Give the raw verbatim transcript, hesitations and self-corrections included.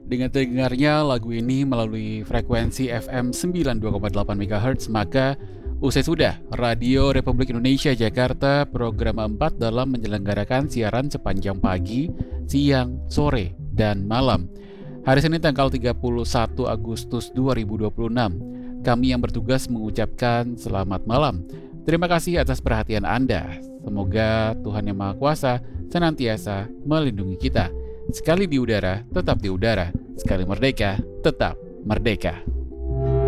Dengan terdengarnya lagu ini melalui frekuensi F M sembilan puluh dua koma delapan MHz, maka usai sudah Radio Republik Indonesia Jakarta program empat dalam menyelenggarakan siaran sepanjang pagi, siang, sore, dan malam. Hari Senin tanggal tiga puluh satu Agustus dua ribu dua puluh enam, kami yang bertugas mengucapkan selamat malam. Terima kasih atas perhatian Anda. Semoga Tuhan Yang Maha Kuasa senantiasa melindungi kita. Sekali di udara, tetap di udara. Sekali merdeka, tetap merdeka.